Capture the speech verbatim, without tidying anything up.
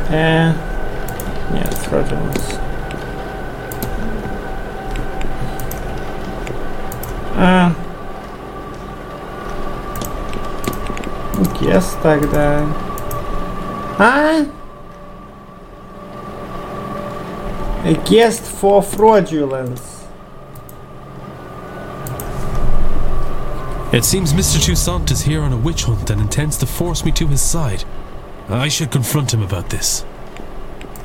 Э, нет, fraudulence. А. Guess тогда. А? A guest for fraudulence. It seems Mister Toussaint is here on a witch hunt and intends to force me to his side. I should confront him about this.